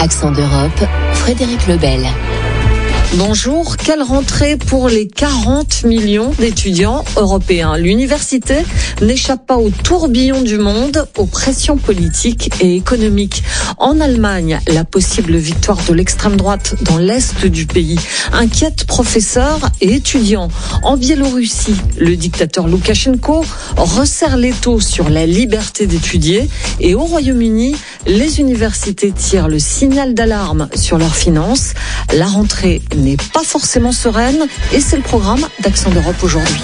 Accent d'Europe, Frédéric Lebel. Bonjour, quelle rentrée pour les 40 millions d'étudiants européens. L'université n'échappe pas au tourbillon du monde, aux pressions politiques et économiques. En Allemagne, la possible victoire de l'extrême droite dans l'est du pays inquiète professeurs et étudiants. En Biélorussie, le dictateur Loukachenko resserre l'étau sur la liberté d'étudier. Et au Royaume-Uni, les universités tirent le signal d'alarme sur leurs finances. La rentrée n'est pas forcément sereine et c'est le programme d'Accent d'Europe aujourd'hui.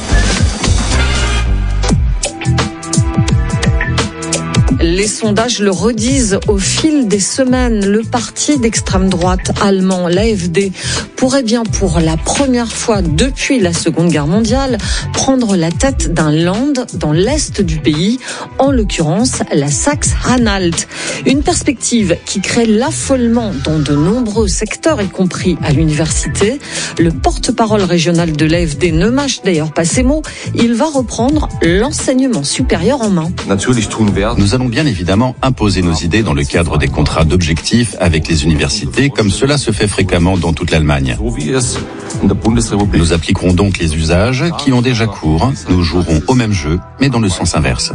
Les sondages le redisent au fil des semaines. Le parti d'extrême droite allemand, l'AfD, pourrait bien pour la première fois depuis la Seconde Guerre mondiale prendre la tête d'un land dans l'est du pays, en l'occurrence la Saxe-Anhalt. Une perspective qui crée l'affolement dans de nombreux secteurs, y compris à l'université. Le porte-parole régional de l'AfD ne mâche d'ailleurs pas ses mots. Il va reprendre l'enseignement supérieur en main. Nous allons bien évidemment imposer nos idées dans le cadre des contrats d'objectifs avec les universités, comme cela se fait fréquemment dans toute l'Allemagne. Nous appliquerons donc les usages qui ont déjà cours. Nous jouerons au même jeu, mais dans le sens inverse.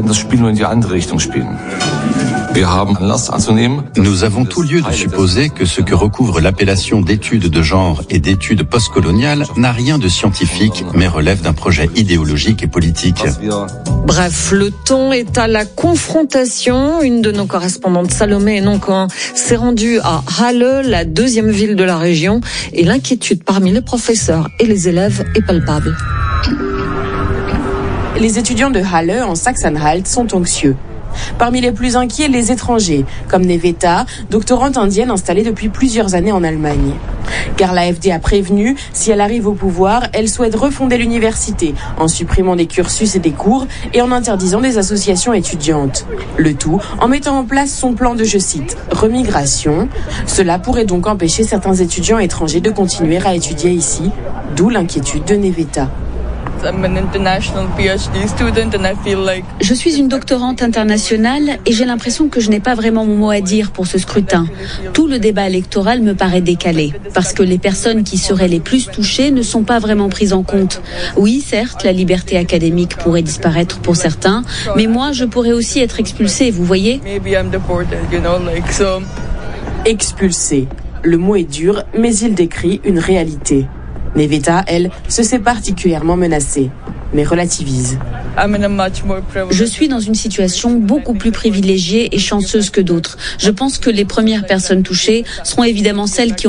Nous avons tout lieu de supposer que ce que recouvre l'appellation d'études de genre et d'études postcoloniales n'a rien de scientifique, mais relève d'un projet idéologique et politique. Bref, le ton est à la confrontation. Une de nos correspondantes, Salomé Noncoin, s'est rendue à Halle, la deuxième ville de la région, et l'inquiétude parmi les professeurs et les élèves est palpable. Les étudiants de Halle, en Saxe-Anhalt, sont anxieux. Parmi les plus inquiets, les étrangers, comme Neveta, doctorante indienne installée depuis plusieurs années en Allemagne. Car l'AfD a prévenu, si elle arrive au pouvoir, elle souhaite refonder l'université en supprimant des cursus et des cours et en interdisant des associations étudiantes. Le tout en mettant en place son plan de, je cite, remigration. Cela pourrait donc empêcher certains étudiants étrangers de continuer à étudier ici, d'où l'inquiétude de Neveta. Je suis une doctorante internationale et j'ai l'impression que je n'ai pas vraiment mon mot à dire pour ce scrutin. Tout le débat électoral me paraît décalé, parce que les personnes qui seraient les plus touchées ne sont pas vraiment prises en compte. Oui, certes, la liberté académique pourrait disparaître pour certains, mais moi, je pourrais aussi être expulsée, vous voyez ? Expulsée. Le mot est dur, mais il décrit une réalité. Neveta, elle, se sait particulièrement menacée, mais relativise. Je suis dans une situation beaucoup plus privilégiée et chanceuse que d'autres. Je pense que les premières personnes touchées seront évidemment celles qui ont